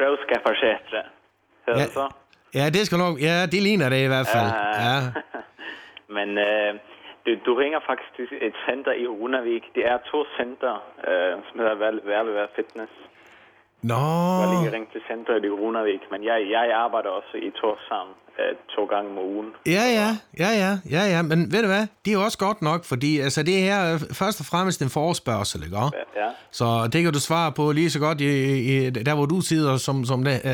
Sjøskaparsetre. Hører du så? Ja, det skal nok. Ja, det ligner det i hvert fald. Ja. Men du ringer faktisk til et center i Runavík. Det er 2 center, som hedder Værlevær Fitness. Nå. Jeg lige ringe til centret i Runavík, men jeg arbejder også i Tórshavn 2 gange om ugen. Ja, men ved du hvad? Det er jo også godt nok, fordi altså, det her er først og fremmest en forespørgsel, ikke? Ja. Så det kan du svare på lige så godt der, hvor du sidder, som det,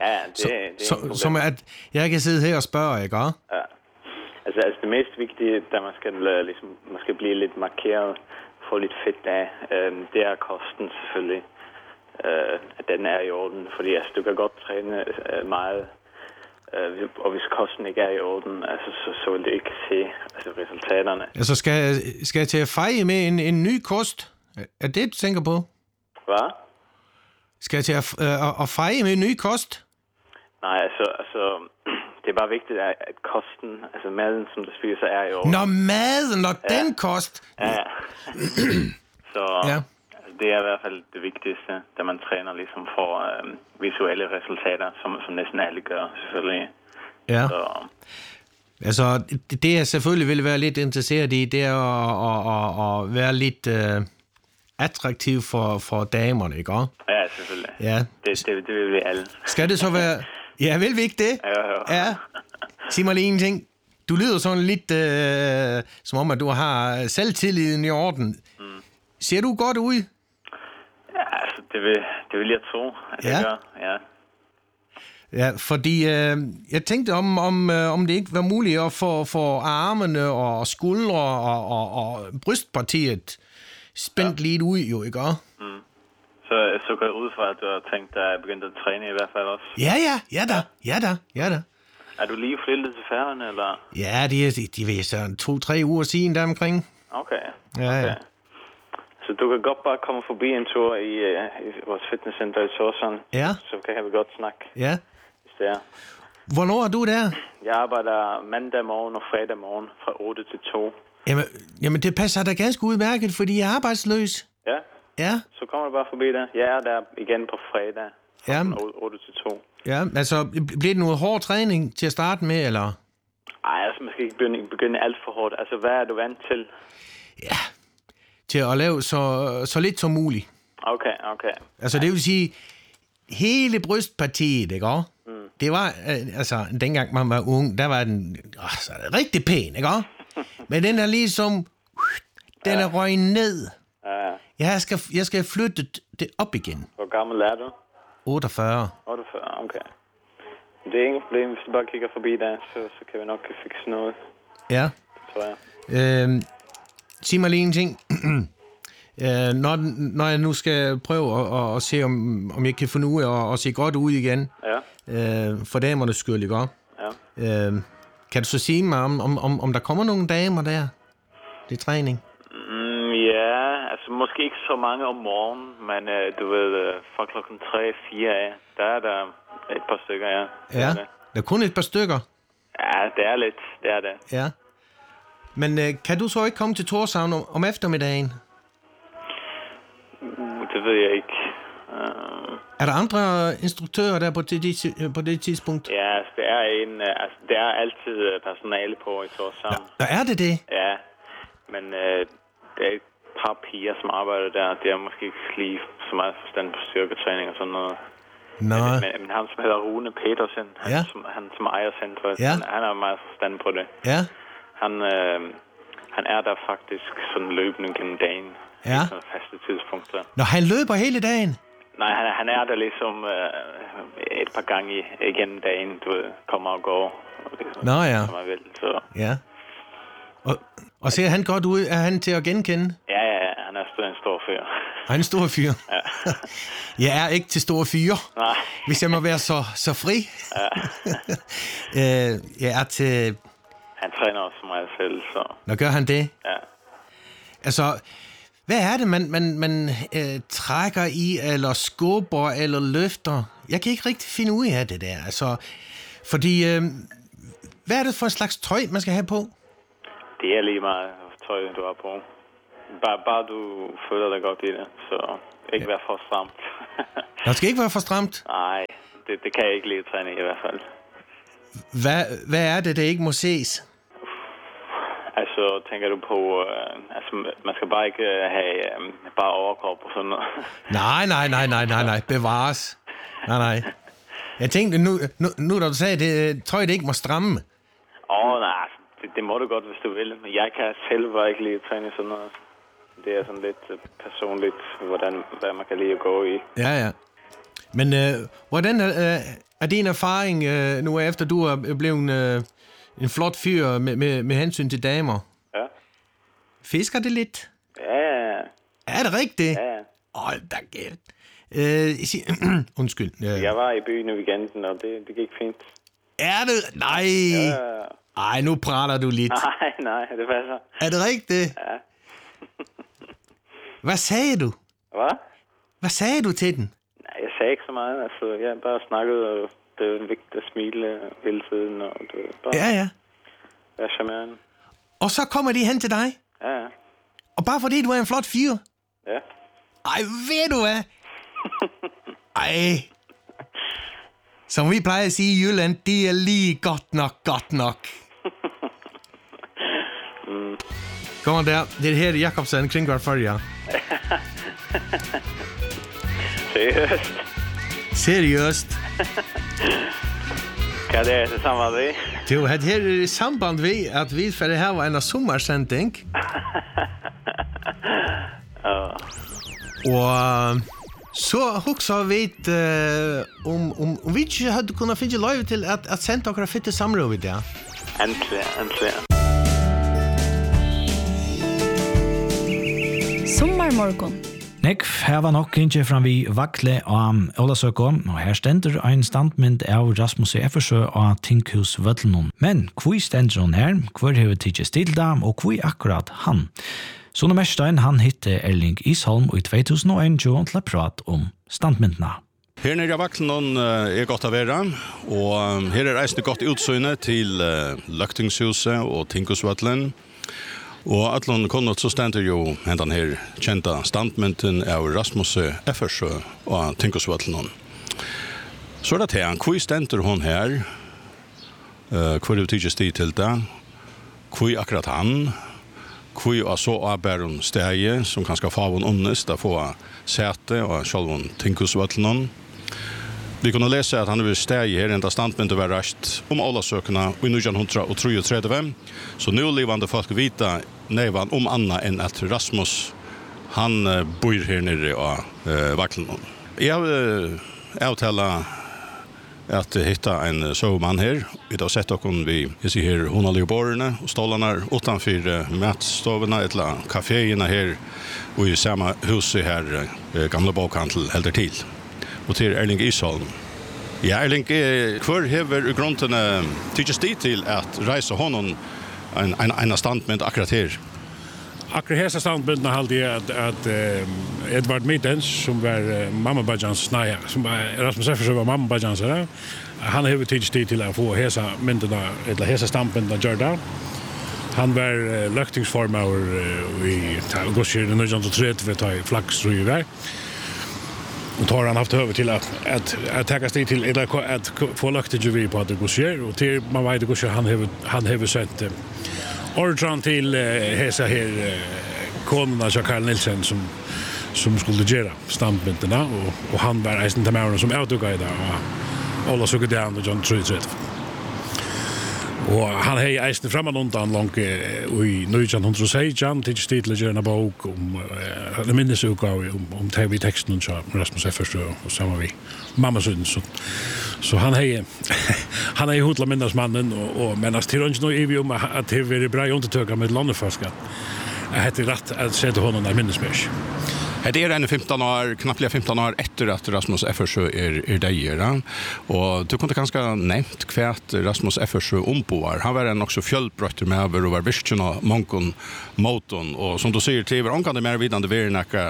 som at jeg kan sidde her og spørge, ikke? Ja. Altså det mest vigtige, da man skal ligesom, måske blive lidt markeret, få lidt fedt af, det er kosten selvfølgelig. At den er i orden, fordi altså, du kan godt træne meget, og hvis kosten ikke er i orden, altså, så vil det ikke se resultaterne. Altså skal jeg til at feje med en ny kost? Er det, du tænker på? Hvad? Skal jeg til at feje med en ny kost? Nej, altså det er bare vigtigt, at kosten, altså maden, som du spiser, er i orden. Nå, maden og den kost! Ja. Så... Ja. Det er i hvert fald det vigtigste, da man træner ligesom for visuelle resultater, som næsten alle gør, selvfølgelig. Ja. Så. Altså, det jeg selvfølgelig vil være lidt interesseret i, det er at være lidt attraktiv for damerne, ikke? Ja, selvfølgelig. Ja. Det vil vi alle. Skal det så være... Ja, vil vi ikke det? Ja. Sig mig lige en ting. Du lyder sådan lidt som om, at du har selvtilliden i orden. Ser du godt ud? Ja, altså, det vil jeg tro, at det gør. Ja. Ja, fordi jeg tænkte om det ikke var muligt at få armene og skuldre og brystpartiet spændt lidt ud, jo, ikke? Så går jeg ud fra, at du har tænkt dig at begynde at træne i hvert fald også. Ja da. Er du lige flyttet til Færøerne, eller? Ja, de vil så 2-3 uger siden deromkring. Okay. Ja. Så du kan godt bare komme forbi en tur i vores fitnesscenter i Tórshavn. Ja. Så kan vi godt snakke. Ja. Hvis det er. Hvornår er du der? Jeg arbejder mandag morgen og fredag morgen fra 8 til 2. Jamen det passer da ganske udmærket, fordi jeg er arbejdsløs. Ja. Ja. Så kommer du bare forbi der. Jeg er der igen på fredag fra 8 til 2. Ja, altså bliver det noget hård træning til at starte med, eller? Nej, altså man skal ikke begynde alt for hårdt. Altså hvad er du vant til? Ja, til at lave så lidt som muligt. Okay. Altså det vil sige, hele brystpartiet, ikke også? Det var, altså dengang man var ung, der var den rigtig pæn, ikke også? Men den er ligesom, den er røget ned. Ja. Jeg skal flytte det op igen. Hvor gammel er du? 48. 48, okay. Det er ingen problem, hvis du bare kigger forbi der, så kan vi nok fikse noget. Ja. Tror jeg. Sig mig lige en ting. Når jeg nu skal prøve at se, om jeg kan finde ud af at se godt ud igen. Ja. For damernes skyld, ikke? Ja. Kan du så sige mig, om der kommer nogle damer der? Det er træning. Ja, altså måske ikke så mange om morgenen, men du ved, fra klokken 3-4 af, der er der et par stykker, ja. Ja, der er kun et par stykker? Ja, det er lidt, det er det. Ja. Men kan du så ikke komme til Tórshavn om eftermiddagen? Det ved jeg ikke. Er der andre instruktører der på det tidspunkt? Ja, altså, det er altid personale på i Tórshavn. Ja, er det det? Ja, men der er et par piger, som arbejder der. Det er måske ikke lige så meget forstand på styrketræning og sådan noget. Nej. Men han, som hedder Rune Petersen, han som ejer centret, han har meget forstand på det. Ja. Han er der faktisk sådan løbende gennem dagen. Ja. Sådan faste tidspunkter. Nå, han løber hele dagen? Nej, han er der ligesom et par gange igennem dagen, du ved, kommer og går. Nå ja. Som jeg vil, så. Ja. Og ser han godt ud? Er han til at genkende? Ja, han er en stor fyr. Han er en stor fyr? Ja. Jeg er ikke til store fyre. Nej. Hvis jeg må være så fri. Ja. Jeg er til... Han træner også meget selv, så... Nå, gør han det? Ja. Altså, hvad er det, man trækker i, eller skubber, eller løfter? Jeg kan ikke rigtig finde ud af det der, altså... Fordi, hvad er det for en slags tøj, man skal have på? Det er lige meget tøj, du har på. Bare du føler dig godt i det, så ikke være for stramt. Det skal ikke være for stramt? Nej. det kan jeg ikke lide træne i hvert fald. Hvad er det ikke må ses? Altså, tænker du på, man skal bare ikke have bare overkrop og sådan noget. Nej, bevares. Nej. Jeg tænkte, nu da du sagde det, tror jeg det ikke må stramme. Nej, det må du godt, hvis du vil. Men jeg kan selv bare ikke lide at træne sådan noget. Det er sådan lidt personligt, hvad man kan lide at gå i. Ja. Men hvordan er din erfaring nu efter du er blevet en flot fyr med hensyn til damer? Ja. Fisker det lidt? Ja. Er det rigtigt? Ja. Hold da gæld. Undskyld. Jeg var i byen i weekenden, og det gik fint. Er det? Nej. Ja. Ej, nu prater du lidt. Nej, det passer. Er det rigtigt? Ja. Hvad sagde du? Hvad? Hvad sagde du til den? Nej, jeg sagde ikke så meget. Altså, jeg bare snakkede, og det er vigtigt at smile hele tiden, og det er bare... Ja. Være charmerende. Og så kommer de hen til dig? Ja. Og bare fordi du er en flot fyr? Ja. Ej, ved du hvad? Ej. Som vi plejer at sige i Jylland, det er lige godt nok. Kom on der. Det her er Jakobsen, Kringgaard for jer. Seriøst. Hva det er det samband ved? Du, det her er samband ved at vi for det her var en sommersending. Og så husker vi om vi ikke hadde kunnet finne løyve til at sende dere fitte samråd i det. Endelig. Sommarmorgon. Nekv, her var nok ikke fram vi vakle og Ålasøkå, og her stender ein standmynd av Rasmus Effersø og Tinkhus Vøtlenon. Men hvor stender hun her, hvor hever tidsi stilda, og hvor akkurat han? Sone Merstein, han hitte Erling Isholm i 2021 til å prate om standmyndene. Her nere i Vaklenon er godt å være, og her er eisende godt utsynet til Løktingshuset og Tinkhus Vøtlen. Og Atlon Konrad så stender jo hendan her kjenta standmynten av Rasmus Effersø og Tinkhus Vøtlen. Så det her, hvor stender hun her? Hvor er det tidsi sti til det? Hvor akkurat han? Hvor er så arbeid stegi som kan skal få hon åndest å få sete og sjálfon Tinkhus Vøtlen. Vi kunne lese at han er stegi her enda standmynten var rast om Ålasøkene i 1933. Så nu livande folk vita nevan om anna enn at Rasmus han bor her nere av Vaklenon. Jeg har avtala at hitta en sovmann her. Vi har sett okkur vi ser her honalige borene og stålarna utanfor matstovene, etla kaféerna her og i samme huset her gamla bokhandel helder til. Og til Erling Isholm. Ja, Erling, hvor hever grunnen tidsi sti til at reise honom en standmynd akkurat her? Akkurat hesa standmyndene halde jeg at Edvard Middens, som var mammabadjans, som Rasmus Effersø var mammabadjans, han hever tidsi sti til å få hesa myndene, eller hesa standmyndene gjørda. Han var løktingsformer i Gossjøren 1930 ta i Flaggstrøy var. Och tar han haft över till att täcka stig till eller att få lagt ju vi på att det går sker och till man vet det går han har sett ordran till hesa här kommande Karl Nilsen som skulle göra standmynterna och han var eisen till männen som autoguide och alla såg det och John Trudset. Och han har eisen framan undan långt i 1916 till stidlig en bok om det minnesutgave om TV-texten och Rasmus Effersø och samma vi mammasyn så han har ju hotla minnesmannen och menas till runt nu i om att det är bra undertöka med landeforskare. Jag heter rätt att sätta honom där minnesmässigt. Det er en 15 år, knapplega 15 år etter at Rasmus Effersø deir, og du kunne kanskje nevnt hvert Rasmus Effersø omboar. Han var en også fjølbrøtter med over og var virkjen av mongon moton, og som du sier til, var omkande mer vidande ver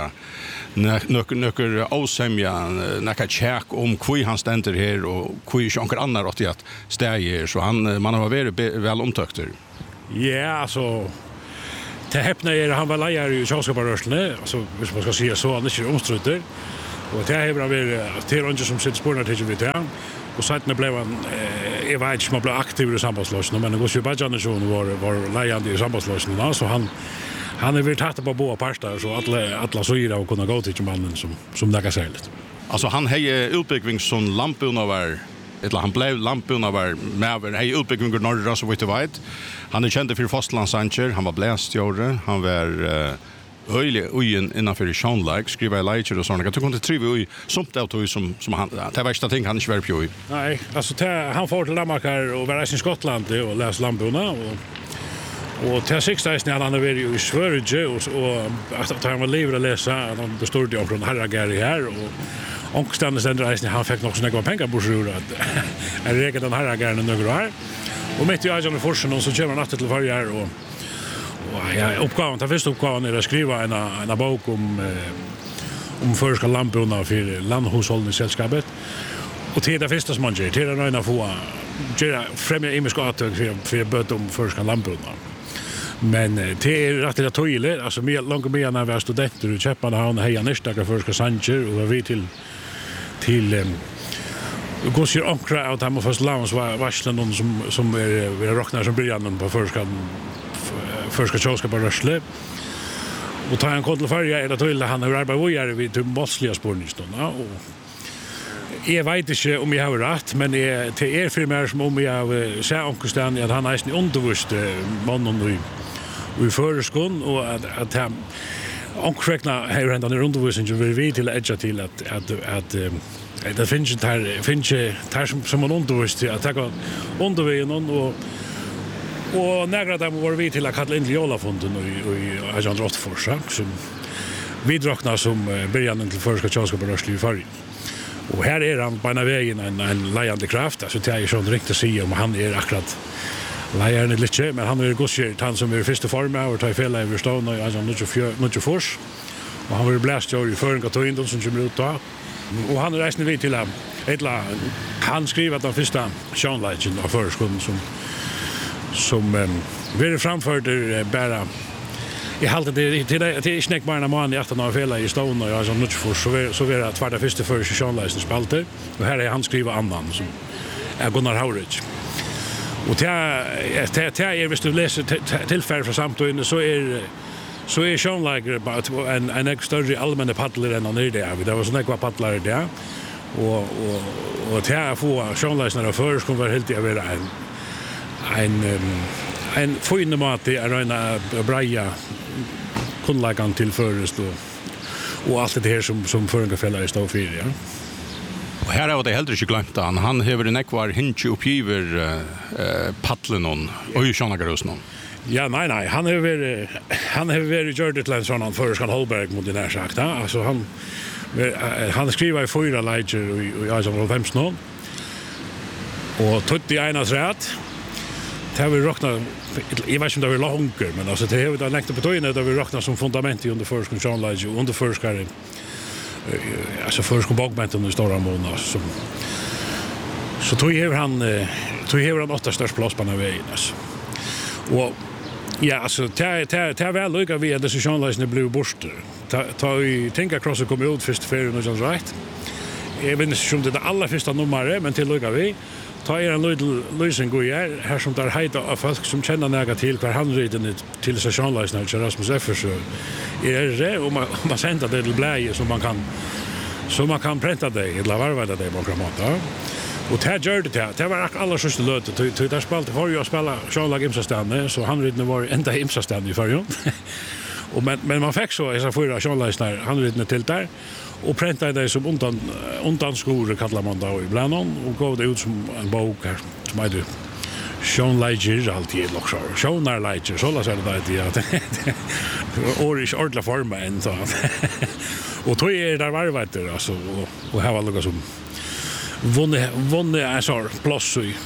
nøkker avsemja, nekka tjekk om hvor han stender her, og hvor ikke anker annar åtti at steg her, så man har vært vel omtøkter. Ja, altså... Det häpna han var lejare i Kjallskaparrörseln, alltså hvis man ska säga så, han är inte omstrutter. Och det här har varit till runt som sitter spårna till vi där. Och sen blev han jag vet inte om han blev aktiv i sambandslösningen, men det går ju bara generation var lejande i sambandslösningen, så han har varit tatt på båda parter, så alla syra och kunna gå till mannen som lägger sig lite. Alltså han har utbyggning som lamporna var, eller han blev lamporna var med hej utbyggning norra så vet du vet. Han är känd för fastlandsancher, han var blästjorde, han var öjlig ojen innanför Sean-like, skriva i leiter och sådana. Jag tycker inte triva i somt av tog som han, det värsta ting han inte var på i. Nej, alltså han får till Danmark här och var i Skottland och läs lamporna och till 16 han har varit i Sverige och att han var livet att läsa, det stod ju omkring Harragari här och ångstande ständigt han fick nog snägga pengar på sig att han räcker den Harragari några här. Och mitt i Ajan och Forsen så kommer han natt till varje och uppgaven, den första uppgaven är att skriva en bok om förska lamporna för landhushållningssällskapet. Och till det första som man gör, till att få främja imiska avtök för att böta om förska lamporna. Men det är rätt att tydligt, alltså långt mer när vi var studenter och Köpenhamn heja nästa förska Sanchez och vi till Gossier ankra att han först lands var varslen som är rocknar som början på förska tjåska på Rösle. Och tar han kontroll färja är det till han har arbetat vid till Mossliga spårningstona och jag vet inte om jag har rätt, men det är för mig som om jag ser ankostan att han är en undervist mannen i förskon och att han ankräkna har ända den undervisningen vill vi till edge till att det finns här som man undervist att ta undervisningen och några där var vi till att kalla in Jolafonden och Ajan Rottforsa som vi draknar som början till förska tjänska på Rösli förr. Och här är han på en vägen en lejande kraft, alltså det är sån riktigt sig om han är akkurat lejaren lite, men han är gossier han som är första form och tar fel över stan och Ajan mycket fors. Och han vill blästa i förrän att ta in dem som kommer ut då. Och han reisade vi till han skriver att den första Sean-legend av förskolan som vi framförde bara i halta det är snäck bara en månad i 18 år fel i stan och jag som mycket för så vi det tvärt första för Sean-legend spalter och här är han skriver annan som är Gunnar Haurich. Och det är visst du läser tillfälle för samtidigt så är Sean-legend bara en extra allmänna paddler än han är det var såna kvar paddlar där och det är få Sean-legend för ska vara helt över en fin mat är en braja kunlagan till förrest och allt det här som förungefälla är stå för ja. Och här har det heller inte glömt han har en ekvar hinch uppgiver paddlen och ju såna grösnon. Ja, nej, han har varit gjort ett land sån för Skåne Holberg mot den här sagt. Alltså han skriver i 4 ledger och jag som 15 och tog det ena rätt. Det har vi räknat, jag vet inte om det var långt, men alltså det har vi lagt på tøyene, det har vi räknat som fundament under förskon Sean-legend och under förskare, alltså förskon bakmenten i stora månader. Så tog han 8 störst plats på den här vägen. Alltså. Och ja, alltså det är väl lycka vi att dessa Sean-legend blev borster. Ta i tänka cross och komma ut först för och sånt rätt. Jag vet inte om det är allra första numret, men till lycka vi. Ta en lösning går här som där heter av folk som känner några till kvar handriden till Sean-legend och Rasmus Effers är det och man sänder det till blä som man kan pränta det eller varva det på något och det gör det var alla sista lötet till där spalt har ju att spela Sean-legend imsastan så handriden var ända imsastan i förrjun och men man fick så så för Sean-legend handriden till där och pränta det som undanskore kallar man då ibland och gav det ut som en bok här som heter Sean-legend alltid också Sean-legend så låter det original ordla form en så och då är där varvat alltså och här var något som vunne alltså plus i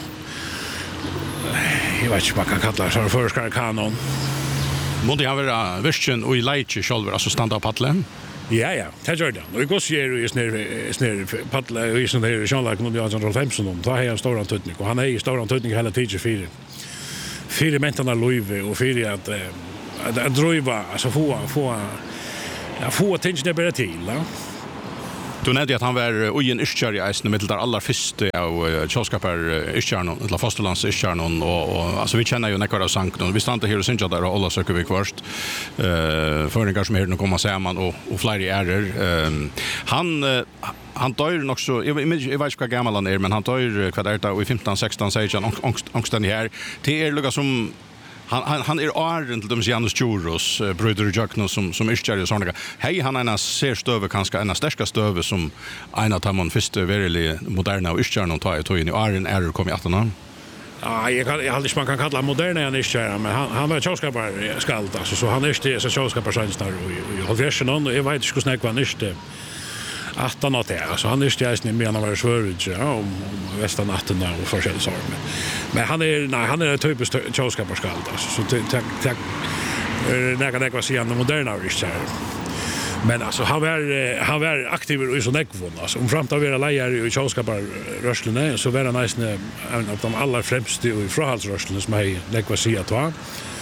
jag vet inte vad man kan kalla så förskar kanon måste jag vara version och i leiter själva alltså stand up paddlen. Ja, det gör det. Och jag ser ju snär paddla och sån där Sean-legend och jag som 15 då har jag en stor antydning och han är i stor antydning hela tiden fyra mentarna Louise och fyra att driva alltså få attention det bara till. Du nevnte at han var ugen iskjær i eisen med der aller første av kjølskaper iskjærn, eller fosterlands iskjærn, og altså vi kjenner jo nekkar av sanken, vi stod her og syntes der, og alle søker vi kvarst, føringar som her nå kommer sammen, og flere ærer. Han dør nok så, jeg vet ikke hva gammel han men han dør hva det i 15, 16, 16, angsten her. Det lukket som, han åren til dem Janus Djuros, brøyder i Jökno, som iskjær i sånne. Hei, han en ser støve, kanskje en sterska støve, som en av de første verilig moderne og iskjær noen tar i tog inn i åren kom i 18 år. Ja, jag hade inte man kan kalla moderna än iskjär, men han var kjølskapar skald, alltså så han är så kjølskapar sensnar i halvfjersen, och jag vet inte hur snäck var han är att han det, alltså han är jäsning med han var svårigt, ja, om västanatten och forskjellige saker. Men han är typiskt kjølskapar skald, alltså så tack när kan säga moderna iskjär. Men alltså han var aktiv i så nekvon, alltså om framta vara leier i kjølskapar rörslene, så var han nästan en av de allra främste i frahalsrörslene som jag nekva sia ta.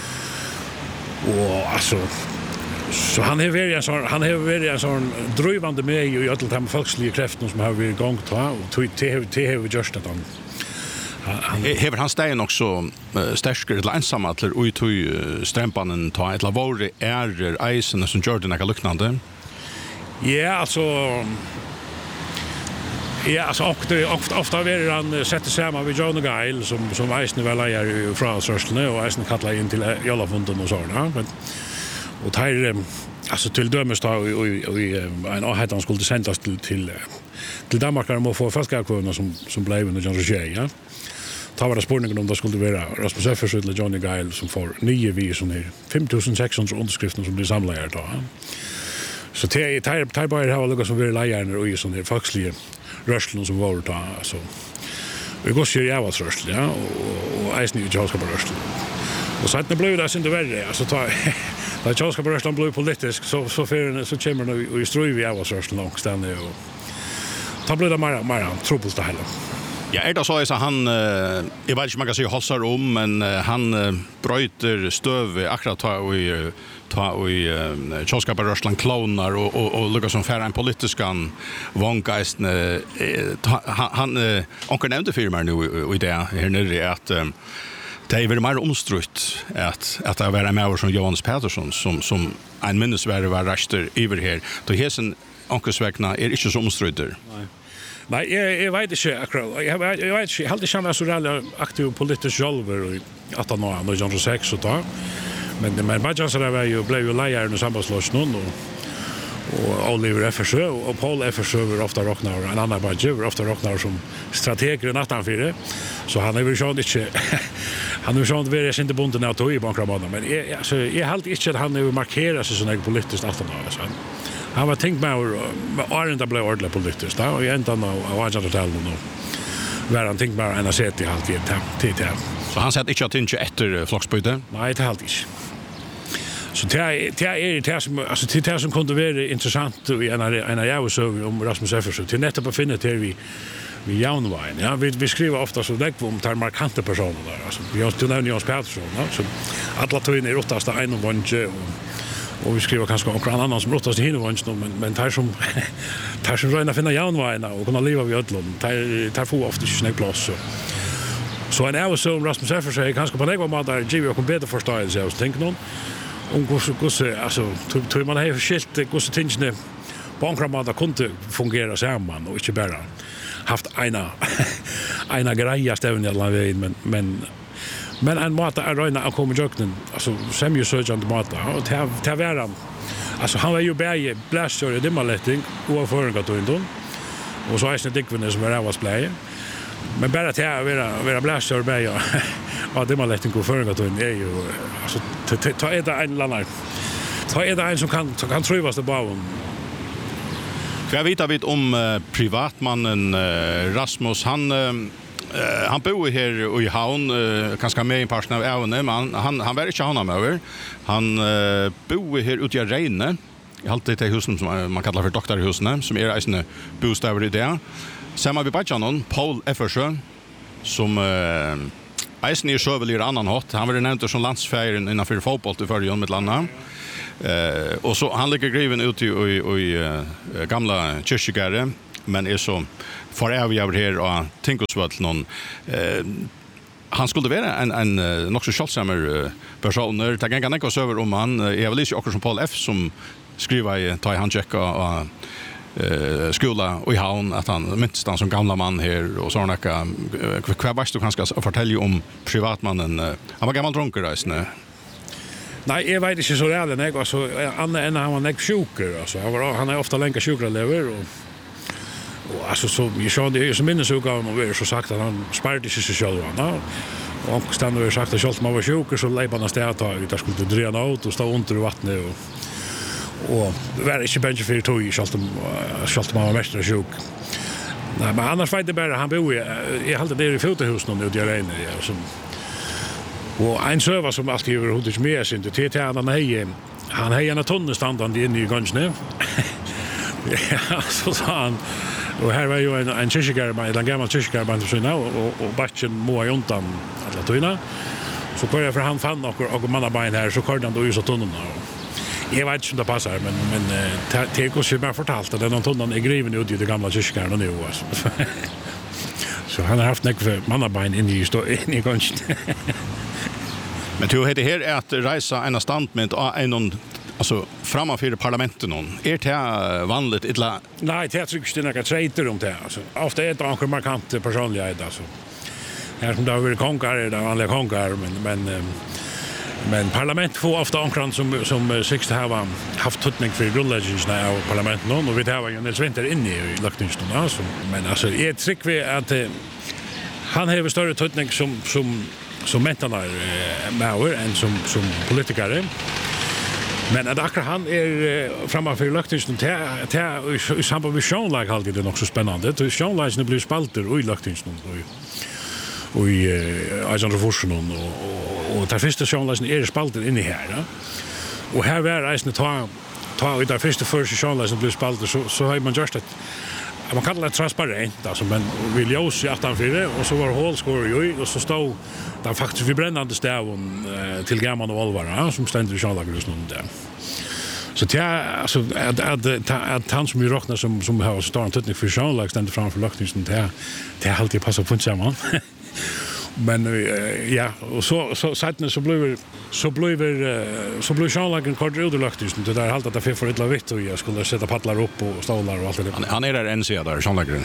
Och alltså så han har varit en sån drivande med i alla de folksliga krafterna som har varit igång ta, och det har gjort att han Hever han stegen också sterskere eller ensamma til uitui strempanen ta eller våre eisene som gjør det nekka luknande? Ja, alltså ofta var han sätter samman vid John Gail som eisene var leier i frahalsrörslene och eisene kallar in till Jolafunden och sådana. Och där alltså till dömes då i en avhettan skulle sändas till Danmark och få folkakvarna som blev under John Roger, ja. Ta var det spårningen om det skulle vara Rasmus Effers eller Johnny Gail som får 9 vi som är 5600 underskrifter som blir samlade då. Så det bara har lukkat som vi lejer och i sån här folksliga rörslen som var då, alltså. Vi går ju jävlas rörslen, ja, och eisen i kjølskaparrörslen. Och så att det blev det inte värre, alltså da kjølskaparrörslen blev politisk så kommer det i strøy vi jävlas rörslen långt ständigt och då blev det mer trubbelt det hela. Ja, det så han, jag vet inte om man kan säga halsar om, men han bröjter stöv akkurat ta i kjølskaparrörslan klonar och lukar som färra en politiskan vånggeist. Han onker nevnte firmer nu i det her nere at det är mer omstrutt att det var en med som Johannes Pettersson som en minnesvärde var rester över här. Då hesen onkersvägna är inte så omstrutter. Nej, jag vet inte akkurat. Jag vet inte, jag hade inte känt så väldigt aktiv politisk själv i 18 år, 1906 och då. Men Bajansar blev ju leier i sambandslåsen och Oliver Effersö och Paul Effersö var ofta råknar, en annan Bajansar var ofta råknar som strateger i nattanfyra. Så han är väl sånt inte han är sånt väl inte bonden av tog i bankrabanan, men jag har alltid inte att han är markerat sig sån politiskt 18 år sedan. Han var tänkt med Arenda blev ordentligt politiskt då, och i ändan av Ajantartalen och var han tänkt med en sätt i alltid till. Så han sätter inte att inte efter flocksbyte? Nej, det är alltid inte. Så det är som kunde vara intressant i en jävsöv om Rasmus Effersö. Till nettopp att finna det vi jaunvain. Ja, vi skriver ofta så där om tar markanta personer där. Alltså vi har till Johannes Pettersson, så alla tog in i rotaste en vånge och vi skriver kanske också en annan som rotaste hinner vånge, men tar som röna finna jaunvain och kunna leva vid ödlon. Tar få ofta inte snägg plats så en jävsöv om Rasmus Effersö kanske på något mått där ger vi också bättre förståelse så tänker någon om hur alltså tror man har skilt hur tingene bankramata kunde fungera samman och inte bara haft ena greja stävn i alla vägen men en mata är röna att komma jöknen alltså semjusöjande mata och ta vara alltså han var ju bäge blästor i dimmaletting och förringat och och så är det dickvinnes som är avas blä men bara att vara blästor bäge och dimmaletting och förringat och är ju alltså ta ett en lannar ta ett en som kan trivas det bauen. Jag vet att om privatmannen Rasmus han bor här i Havn kanske med en person av ävne men han var inte han över. Han bor här ute i Reine. I allt det husen som man kallar för doktorhusen som är eisne bostäder i det. Samma vi Bajanon Paul Effersö som eisne är sjövelig i annan hot. Han var nämnt som landsfejren innanför fotboll i förrjön med landa. Och så han ligger griven ute i gamla kyrkogården, men är så forever här och Tinkosvall någon han skulle vara en nog så självsammer person. Det kan inte gå över om han är väl också som Paul F som skriver i ta han checka och skola och i havn att han minst han som gamla man här och såna kvar varst du kanske fortälja om privatmannen han var gammal drunkare Nej, jag vet inte så rädd än jag så Anna än han var näck sjuker alltså han är ofta länge sjukare lever och alltså så jag sa det är så minnes jag gav och så sagt att han sparade sig själv och stannar och sagt att själv man var sjuk så lebarna stäta ut där skulle dra ut och stå under vattnet och var inte bänge för tog själv man var mest sjuk. Nej, men annars vet det bara han bor jag hade det i fotohuset nu ute i Reine så och en server som alltid över hodet med sin det han har en tonne standande inne i gången. Ja, så sa han och här var ju en kyrkogård en gammal kyrkogård så nu och batchen må i undan alla tojna så kör jag för han fann och mannabein här så kör han då ju så tunnorna jag vet inte om det passar men det går ju bara fortalt att den tunnan är griven ut i det gamla kyrkogården nu alltså. Så han har haft näck för mannabein in i gången. Men du heter här är att resa en standpunkt och en alltså framför parlamentet någon. Är det vanligt illa? Nej, det tycks det några trejter om det alltså. Ofta är det också markant personlighet alltså. Här som det har varit kongar är det vanliga kongar men parlament får ofta ankran som syns har haft tutning för grundläggningen av parlamentet någon och vi har ju Nils Winter inne i lagtingston alltså. Men alltså är trick vi att han har större tutning som mentarna mer än som politiker. Men att akkurat han är framför lagtingston i samband med Sjönlag alltid det också spännande. Så Sjönlagen blir spalter och i lagtingston och i Eisandra Forsen och där första Sjönlagen är spalter inne här. Ja? Och här var reisen ta i där första Sjönlagen blir spalter så har man just det man kallar det transparent alltså men vi ljus i 18:4 och så var hålskor ju och så stod där faktiskt vi brännande stävon till gamla och allvara som ständer i Sjönlagen där. Så det alltså att han som ju räknar som har stor tutning för Sjönlagen ständer framför lagtingen det har alltid passat på samman. Men ja och så sätten så blir Sjönlagen kort utlagtisen det där halt att det för ett lavitt och jag skulle sätta paddlar upp och stolar och allt det. Han är där en sida där Sjönlagen.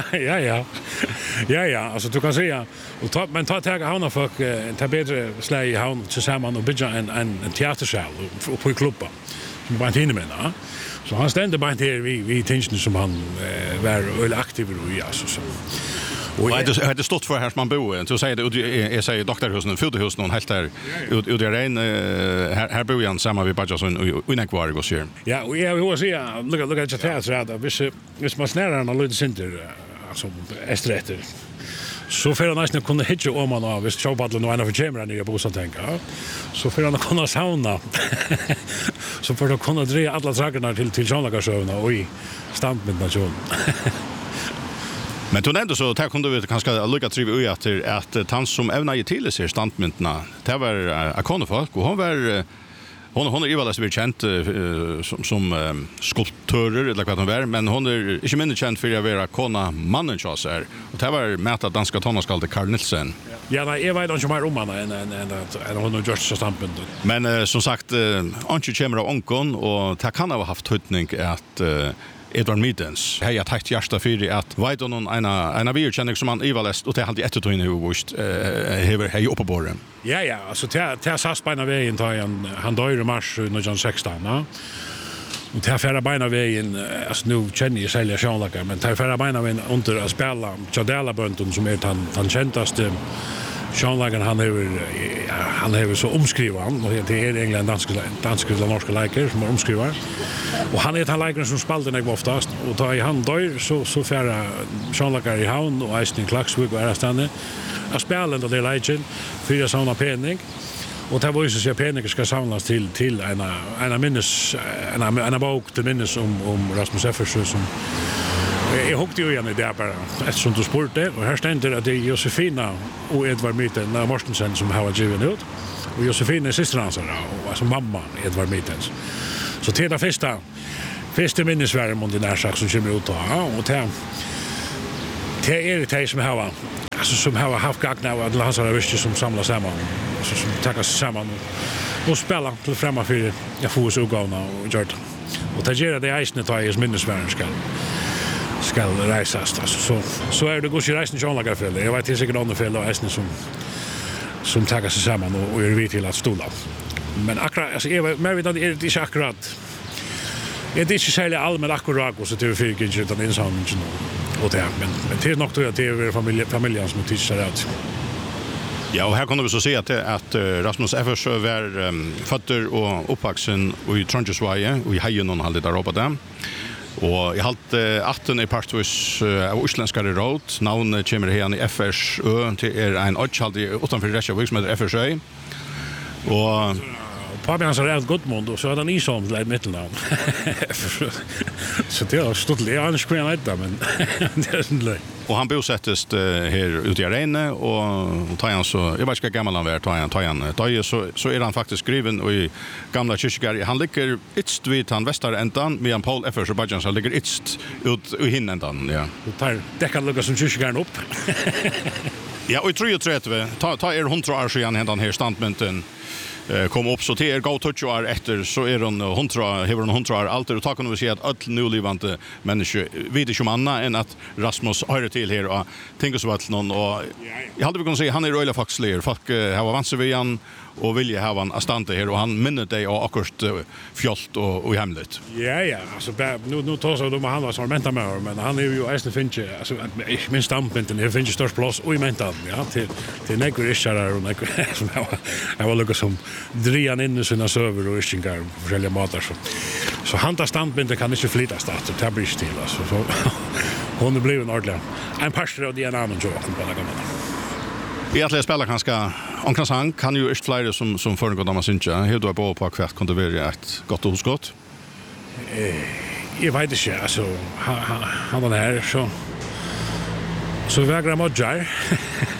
Ja, alltså du kan säga och men ta havna folk ta bättre slä i havn tillsammans och bygga en teatersal på klubben. Som bara inne med så han ständer bara här vi tingen som han var aktiv i alltså så. Och jag hade stått för här som man bor. Så säger det jag säger doktorhusen, fotohusen och helt där ut i Rein här bor jag samma vi bara så i Nekvar går så. Ja, och jag vill säga look at the så att hvis man snärar en lite center alltså esträtter. Så för att nästan kunna hitta om man av visst showpadden och en av kameran i bosan tänka. Så för att kunna sauna. Så för att kunna dra alla sakerna till Sjönlagarsövna och i standmednation. Men då nämnde så där kunde vi kanske lucka triv ut att tant som ävnar i till sig standmyntna. Det var akonefolk och hon är ju väldigt känd som skulptörer eller vad hon var men hon är inte mindre känd för att vara kona mannen så här. Och det var mäta danska tonårskalde Carl Nielsen. Ja, nej, jag vet inte mer om han än hon har gjort så standpunkt. Men som sagt Antje kommer av onkon och det kan ha haft höjtning att Edvard Middens. Hej att tack hjärta för att vet någon en biokänning som han ivalest och det hade ett in hur visst över hej uppe på borren. Ja, alltså till SAS beina vägen tar han dör i mars 1916, va? Och till färra beina vägen alltså nu känner jag sälja Sjönlagar men till färra beina vägen under att spela Chadela Bönton som är han käntaste Sjönlagen han har så omskriven och det är egentligen danska eller norska läkare som omskriver. Och han är han läkaren som spaltar mig oftast och tar i han dör så färra Sjönlagar i havn och Eisen Klaxvik och Ärastande. Jag spelar då det läkaren för att samla penning. Och det var ju så att pengar ska samlas till en bok till minnes om Rasmus Effersjö som jag hoppade ju igen i det bara eftersom du spurte och här ständer att det är Josefina och Edvard Myten Mortensen som har givet ut och Josefine syster hans och alltså mamma Edvard Mittens. Så till det första minnesvärden mot den här sak som kommer ut och det är det som har alltså som har haft gagna av att Lansara Vistje som samlar samman alltså som tackas samman och spelar till framma för jag får så gåna och gjort och ta gera det isne ta is minnesvärden ska reisas alltså så är det går ju reisen Jean Lagerfeld jag vet det är säkert andra fel och isne som tackas samman och är vi till att stola men akkurat alltså jag vet att det är inte akkurat det är inte särskilt allmänt akkurat så det är för inte utan insamling och det men det är nog då att det är familjen som tycker att ja, och här kan vi så se att Rasmus Effersjö var fötter och uppvuxen i Trondheimsveien och i Heien hade där uppe där. Och jag hade 18 i partvis av isländskare råd. Navnet kommer här i Effersjö till en ödshald utanför Reykjavik som heter Effersjö. Och Pappa hans har rätt Gottmund och så hade han Isholm till ett mittelnamn. Så det har stått lite annars kan jag inte men det är inte. Och han bosattes här ute i Reine och tar han så jag vet inte hur gammal han var tar han så är han faktiskt skriven i gamla kyrkgar. Han ligger itst vid han västerändan medan Paul Effersjö Badjans han ligger itst ut i hinändan ja. Och tar däckan lugga som kyrkgarn upp. Ja, och i 33 ta 100 år sedan händan här standmynten kom upp så till gå 20 år efter så är hon 100 år allt och ta kan vi se att all nulivande människor vet inte om annat än att Rasmus hör till här och tänker så att någon och jag hade vi kunna säga han är röjla faxler folk har vanse vi han och vilja ha han astante här och han minnet dig och akkurat fjolt och i hemligt. Ja, alltså nu tar så de han var som mentor men han är ju ästen finns alltså min standpunkten det finns störst plats och i mentan ja till några ischar och några som jag var lugg som drian in i sina server och ischingar olika matar så han tar standpunkten kan inte flytta stat och tabris till alltså så hon blir en ordentlig en pastor av det namnet så kan bara komma. I att spela kanske Onkrasang kan ju inte flyga som föregående man syns ja. Hur du på kvart kunde vara ett gott husskott. Jag vet inte alltså han var här så vägrar modjar.